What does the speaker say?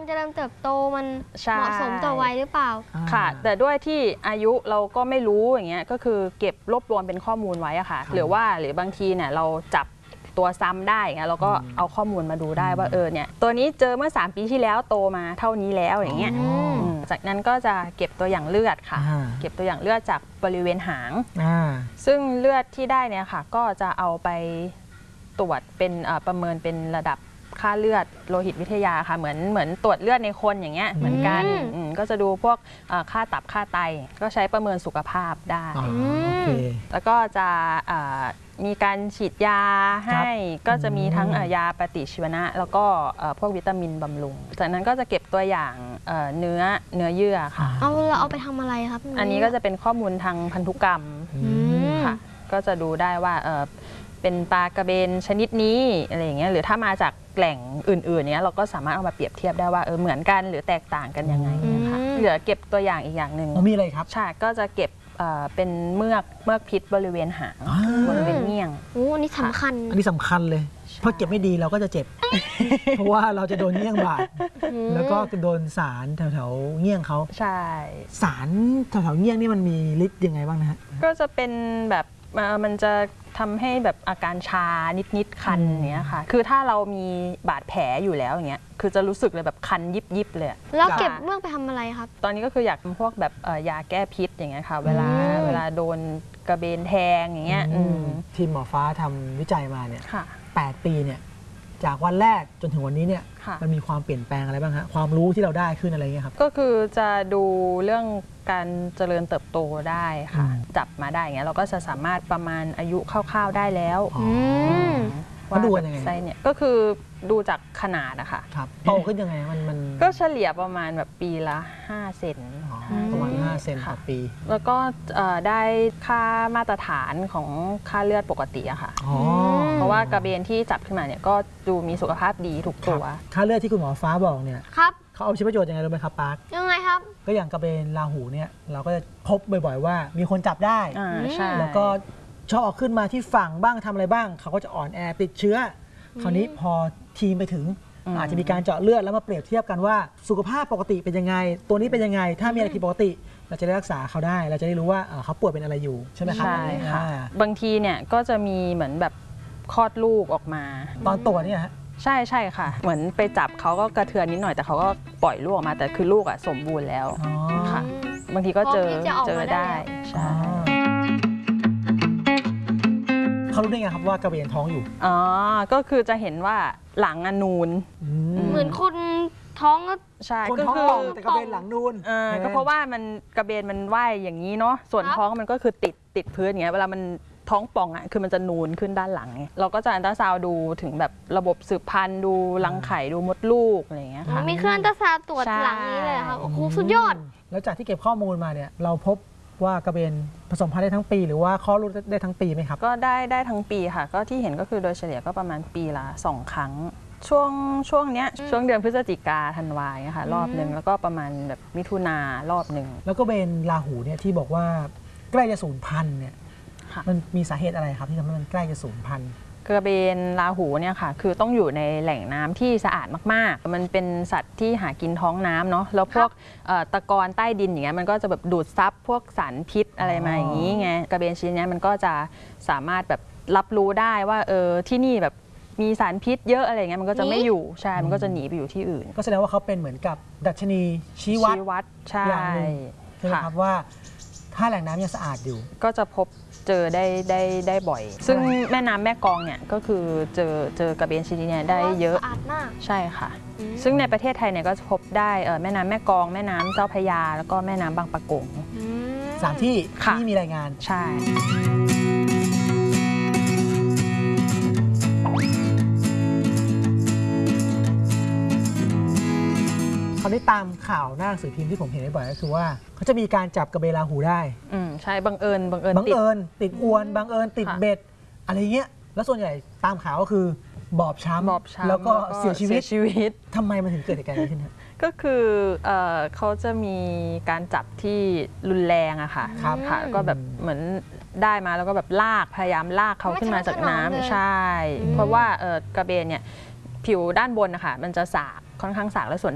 เจริญเติบโตมันเหมาะสมต่อวัยหรือเปล่าค่ะแต่ด้วยที่อายุเราก็ไม่รู้อย่างเงี้ยก็คือเก็บรวบรวมเป็นข้อมูลไว้อะค่ะหรือบางทีเนี่ยเราจับตัวซ้ำได้เงี้ยเราก็เอาข้อมูลมาดูได้ว่าเนี่ยตัวนี้เจอเมื่อ3 ปีที่แล้วโตมาเท่านี้แล้วอย่างเงี้ยจากนั้นก็จะเก็บตัวอย่างเลือดค่ะเก็บตัวอย่างเลือดจากบริเวณหางซึ่งเลือดที่ได้เนี่ยค่ะก็จะเอาไปตรวจเป็นประเมินเป็นระดับค่าเลือดโลหิตวิทยาค่ะเหมือนตรวจเลือดในคนอย่างเงี้ยเหมือนกันก็จะดูพวกค่าตับค่าไตก็ใช้ประเมินสุขภาพได้แล้วก็จะมีการฉีดยาให้ก็จะมีทั้งยาปฏิชีวนะแล้วก็พวกวิตามินบำรุงจากนั้นก็จะเก็บตัวอย่างเนื้อเยื่อค่ะเราเอาไปทำอะไรครับอันนี้ก็จะเป็นข้อมูลทางพันธุกรรมค่ะก็จะดูได้ว่าเป็นปลากระเบนชนิดนี้อะไรอย่างเงี้ยหรือถ้ามาจากแหล่งอื่นๆเนี้ยเราก็สามารถเอามาเปรียบเทียบได้ว่าเหมือนกันหรือแตกต่างกันยังไงนะคะเหลือเก็บตัวอย่างอีกอย่างหนึ่งมีอะไรครับใช่ก็จะเก็บเป็นเมือกพิษบริเวณหางบริเวณเงี้ยงอันนี้สำคัญอันนี้สำคัญเลยเพราะเก็บไม่ดีเราก็จะเจ็บเพราะว่าเราจะโดนเงี้ยงบาดแล้วก็โดนสารแถวๆเงี้ยงเขาใช่สารแถวๆเงี้ยงนี่มันมีฤทธิ์ยังไงบ้างนะฮะก็จะเป็นแบบมันจะทำให้แบบอาการชานิดคันเนี้ยค่ะคือถ้าเรามีบาดแผลอยู่แล้วอย่างเงี้ยคือจะรู้สึกเลยแบบคันยิบเลยแล้วเก็บเมือกไปทำอะไรครับตอนนี้ก็คืออยากทำพวกแบบยาแก้พิษอย่างเงี้ยค่ะเวลาโดนกระเบนแทงอย่างเงี้ยทีมหมอฟ้าทำวิจัยมาเนี่ย8 ปีเนี่ยจากวันแรกจนถึงวันนี้เนี่ยมันมีความเปลี่ยนแปลงอะไรบ้างฮะความรู้ที่เราได้ขึ้นอะไรเงี้ยครับก็คือจะดูเรื่องการเจริญเติบโตได้ค่ะจับมาได้อย่างเงี้ยเราก็จะสามารถประมาณอายุคร่าวๆได้แล้วว่าดูยังไงไส้เนี่ยก็คือดูจากขนาดนะคะโตขึ้นยังไงมันก็เฉลี่ยประมาณแบบปีละ5 เซนประมาณ5 เซนต่อปีแล้วก็ได้ค่ามาตรฐานของค่าเลือดปกติอะค่ะเพราะว่ากระเบนที่จับขึ้นมาเนี่ยก็ดูมีสุขภาพดีทุกตัวค่าเลือดที่คุณหมอฟ้าบอกเนี่ยเขาเอาใช้ประโยชน์ยังไงรู้ไหมครับปาร์คยังไงครับก็อย่างกระเบนราหูเนี่ยเราก็จะพบบ่อยๆว่ามีคนจับได้แล้วก็ชอบเอาขึ้นมาที่ฝั่งบ้างทำอะไรบ้างเขาก็จะอ่อนแอติดเชื้อคราวนี้พอทีมไปถึงอาจจะมีการเจาะเลือดแล้วมาเปรียบเทียบกันว่าสุขภาพปกติเป็นยังไงตัวนี้เป็นยังไงถ้ามีอะไรผิดปกติเราจะได้รักษาเขาได้เราจะได้รู้ว่าเขาป่วยเป็นอะไรอยู่ใช่ไหมครับใช่ค่ะบางทีเนี่ยก็จะมีเหมือนแบบคลอดลูกออกมาตอนตัวเนี่ยฮะใช่ค่ะเหมือนไปจับเขาก็กระเทือนนิดหน่อยแต่เขาก็ปล่อยลูกออกมาแต่คือลูกสมบูรณ์แล้วค่ะบางทีก็เจอได้ใช่เขารู้ได้ไงครับว่ากระเบนท้องอยู่ก็คือจะเห็นว่าหลังนูนเหมือนคนท้องใช่ก็คือแต่กระเบนหลังนูนก็เพราะว่ามันกระเบนมันว่ายอย่างนี้เนาะส่วนท้องมันก็คือติดพื้นอย่างเงี้ยเวลามันท้องป่องคือมันจะนูนขึ้นด้านหลังเราก็จะอัลตราซาวด์ดูถึงแบบระบบสืบพันธุ์ดูรังไข่ดูมดลูกอะไรอย่างเงี้ยค่ะมีเครื่องอัลตราซาวด์ตรวจหลังนี้เลยครับโอ้โหสุดยอดแล้วจากที่เก็บข้อมูลมาเนี่ยเราพบว่ากระเบนผสมพันธุ์ได้ทั้งปีหรือว่าคลอดลูกได้ทั้งปีไหมครับก็ได้ทั้งปีค่ะก็ที่เห็นก็คือโดยเฉลี่ยก็ประมาณปีละ2 ครั้งช่วงเนี้ยช่วงเดือนพฤศจิกาธันวาค่ะรอบนึงแล้วก็ประมาณแบบมิถุนารอบนึงแล้วก็เบนราหูเนี่ยที่บอกว่าใกล้จะสูญพันธุ์เนี่ยมันมีสาเหตุอะไรครับที่ทำให้มันใกล้จะสูญพันธุ์กระเบนราหูเนี่ยค่ะคือต้องอยู่ในแหล่งน้ำที่สะอาดมากๆมันเป็นสัตว์ที่หากินท้องน้ำเนาะแล้วพวกตะกอนใต้ดินอย่างเงี้ยมันก็จะแบบดูดซับพวกสารพิษอะไรมาอย่างนี้ไงกระเบนชนิดนี้มันก็จะสามารถแบบรับรู้ได้ว่าที่นี่แบบมีสารพิษเยอะอะไรเงี้ยมันก็จะไม่อยู่ใช่มันก็จะหนีไปอยู่ที่อื่นก็แสดงว่าเขาเป็นเหมือนกับดัชนีชี้วัดใช่ใช่ไหมครับว่าถ้าแหล่งน้ำยังสะอาดอยู่ก็จะพบเจอได้บ่อยซึ่งแม่น้ำแม่กลองเนี่ยก็คือเจอกระเบนชนิดนี้ได้เยอะสะอาดมากใช่ค่ะซึ่งในประเทศไทยเนี่ยก็จะพบได้แม่น้ำแม่กลองแม่น้ำเจ้าพระยาแล้วก็แม่น้ำบางปะกง 3 ที่ที่มีรายงานใช่เขาได้ตามข่าวหน้าหนังสือพิมพ์ที่ผมเห็นบ่อยก็คือว่าเขาจะมีการจับกระเบนราหูได้ใช่บังเอิญติดอวนบังเอิญติดเบ็ดอะไรเงี้ยแล้วส่วนใหญ่ตามข่าวก็คือบอบช้ำแล้วก็เสียชีวิตทำไมมันถึงเกิดเหตุการณ์นี้ขึ้นก็คือเขาจะมีการจับที่รุนแรงอะค่ะก็แบบเหมือนได้มาแล้วก็แบบพยายามลากเขาขึ้นมาจากน้ำใช่เพราะว่ากระเบนเนี่ยผิวด้านบนนะคะมันจะสากค่อนข้างสากและส่วน